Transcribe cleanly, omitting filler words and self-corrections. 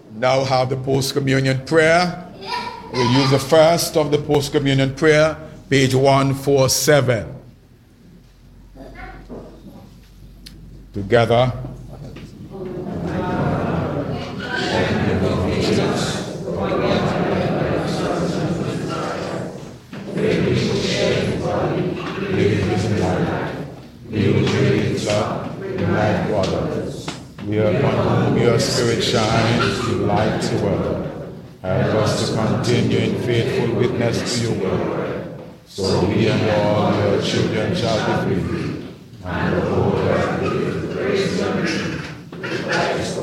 Now have the post-communion prayer. We'll use the first of the post-communion prayer, page 147. Together. We upon whom your spirit shines to light the world. Help us to continue in faithful witness to your word, so we and all your children shall be free, and the whole earth will praise your name.